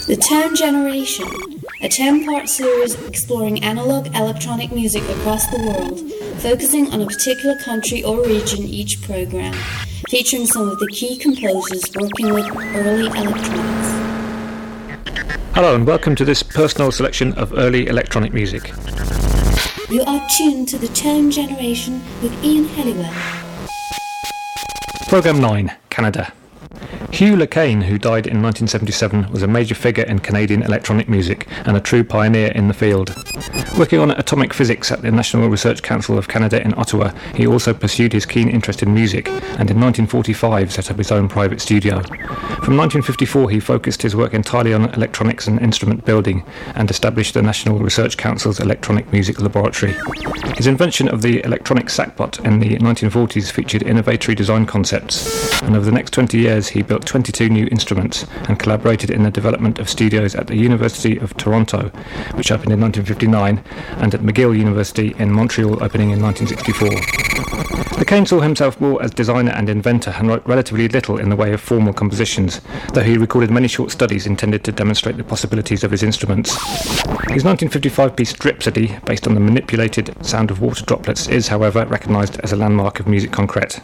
The Tone Generation, a 10-part series exploring analog electronic music across the world, focusing on a particular country or region each program, featuring some of the key composers working with early electronics. Hello and welcome to this personal selection of early electronic music. You are tuned to The Tone Generation with Ian Helliwell. Programme 9, Canada. Hugh LeCain, who died in 1977, was a major figure in Canadian electronic music and a true pioneer in the field. Working on atomic physics at the National Research Council of Canada in Ottawa, he also pursued his keen interest in music and in 1945 set up his own private studio. From 1954 he focused his work entirely on electronics and instrument building and established the National Research Council's Electronic Music Laboratory. His invention of the electronic sackbut in the 1940s featured innovatory design concepts, and over the next 20 years he built 22 new instruments and collaborated in the development of studios at the University of Toronto, which opened in 1959, and at McGill University in Montreal, opening in 1964. LeCain saw himself more as designer and inventor and wrote relatively little in the way of formal compositions, though he recorded many short studies intended to demonstrate the possibilities of his instruments. His 1955-piece Dripsody, based on the manipulated sound of water droplets, is, however, recognised as a landmark of musique concrète.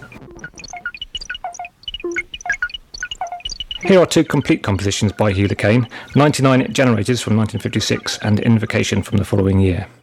Here are two complete compositions by Hugh LeCain, 99 Generators from 1956 and Invocation from the following year.